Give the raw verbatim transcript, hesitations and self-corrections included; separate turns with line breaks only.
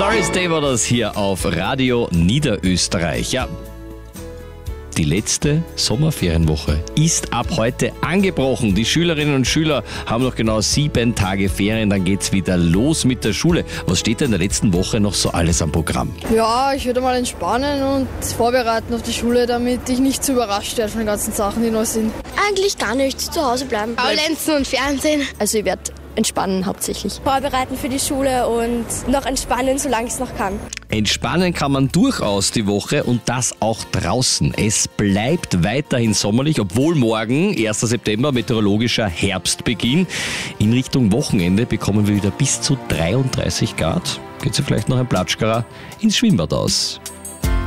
Doris Day war das hier auf Radio Niederösterreich. Ja, die letzte Sommerferienwoche ist ab heute angebrochen. Die Schülerinnen und Schüler haben noch genau sieben Tage Ferien, dann geht's wieder los mit der Schule. Was steht denn in der letzten Woche noch so alles am Programm?
Ja, ich würde mal entspannen und vorbereiten auf die Schule, damit ich nicht zu überrascht werde von den ganzen Sachen, die noch sind.
Eigentlich gar nichts, zu Hause bleiben.
Faulenzen und Fernsehen.
Also ich werde entspannen hauptsächlich.
Vorbereiten für die Schule und noch entspannen, solange ich es noch kann.
Entspannen kann man durchaus die Woche und das auch draußen. Es bleibt weiterhin sommerlich, obwohl morgen, erster September, meteorologischer Herbstbeginn. In Richtung Wochenende bekommen wir wieder bis zu dreiunddreißig Grad. Geht sich vielleicht noch ein Platschkara ins Schwimmbad aus.